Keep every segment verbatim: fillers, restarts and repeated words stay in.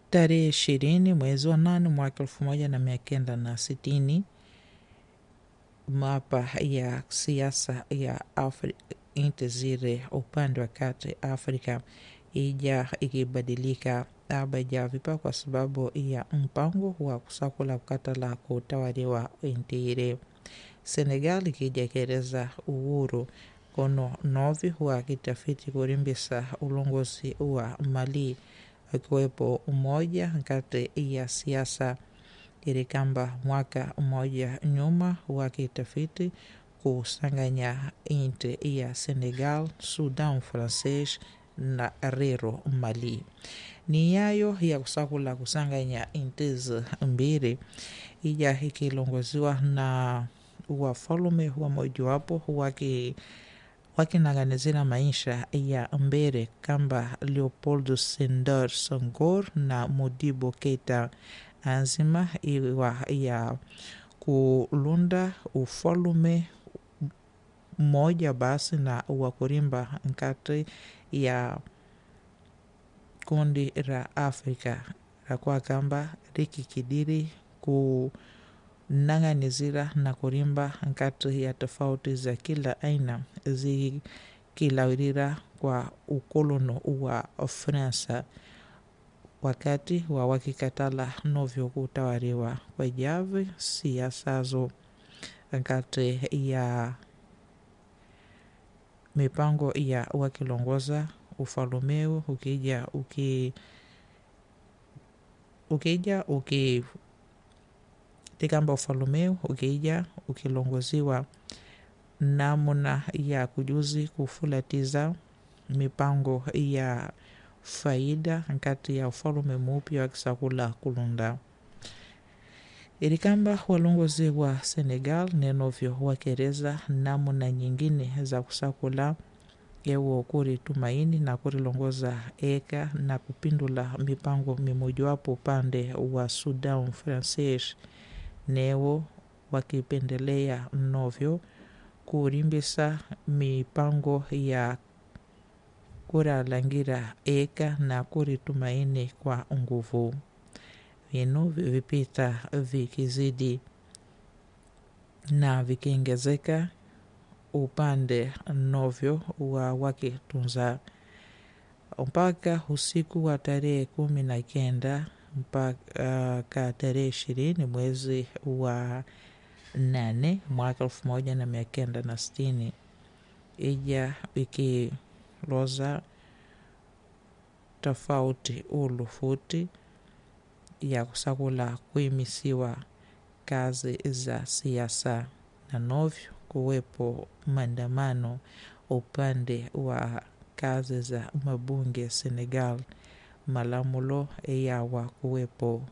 tarehe ishirini mwezi wa nane mwaka elfu moja na mia kenda na sitini mapa ya siasa ya Afrika inti zile upande wa kati Afrika ija ikibadilika abaja vipa kwa sababu ya mpango wa kusakula kukatala kutawaliwa inti ile. Senegal ikija kereza uhuru kono novi wa kitafiti kurimbisa ulongozi wa Mali akiwepo umoja kati ya siasa ilikamba mwaka mmoja nyuma wa kitafiti kusanganya inti ya Senegal, Sudan Francais na Rero Mali. Ni yayo ya kusakula kusanganya intizi mbili ija ikilongoziwa na wafalume wa mojawapo waki wakinanganizina maisha ya mbele kamba Leopoldo Senghor Senghor na Modibo Keita anzima iwa ya kulunda ufalume mmoja basi na wakurimba nkati ya kundi la Afrika rakwa kamba riki kidiri ku nanganizira na kurimba nkati ya tofauti za kila aina zikilawirira kwa ukolono wa Fransa wakati wa wakikatala novyo kutawariwa kwa javi siasazo nkati ya mipango ya wakilongoza ufalumeu ukija uki ukija uki tikamba ufalumeu ukija ukilongoziwa namuna ya kujuzi kufulatiza mipango ya faida nkati ya ufalume mupya wakisakula kulunda ilikamba walongozi wa Senegal nenovyo wakereza namuna nyingine za kusakula ewo kuri tumaini na kurilongoza eka na kupindula mipango mimojawapo upande wa Sudan Francais newo wakipendelea novyo kurimbisa mipango ya kuralangira eka na kuritumaini kwa nguvu. Vinu vipita vikizidi na vikiongezeka upande novyo wa wakitunza mpaka usiku wa tarehe kumi na kenda mpaka uh, tarehe ishirini mwezi wa nane mwaka elfu moja na mia kenda na sitini ija ikiloza tofauti ulufuti ya kusakula kuimisiwa kazi za siasa na novyo kuwepo maandamano upande wa kazi za mabunge Senegal malamulo yawa kuwepo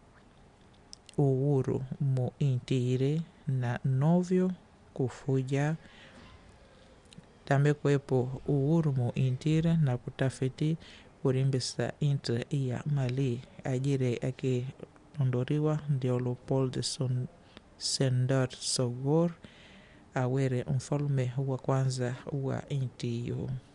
uhuru mu intire na novyo kufuja tambe kuwepo uhuru mu intire na kutafiti kurimbisa intre ya Mali ajire akiondoriwa ndio Leopold Senghor Senghor awere mfalume wa kwanza wa inti hiyo.